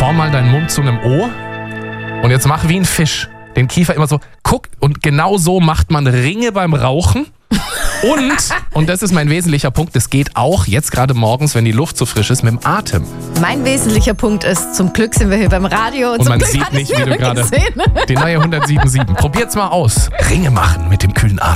Form mal deinen Mund zu einem O und jetzt mach wie ein Fisch. Den Kiefer immer so, guck, und genau so macht man Ringe beim Rauchen. Und das ist mein wesentlicher Punkt, das geht auch jetzt gerade morgens, wenn die Luft so frisch ist, mit dem Atem. Mein wesentlicher Punkt ist, zum Glück sind wir hier beim Radio. Und man zum Glück sieht hat es nicht, wie du niemand gerade gesehen. die neue 107.7. Probiert's mal aus. Ringe machen mit dem kühlen Atem.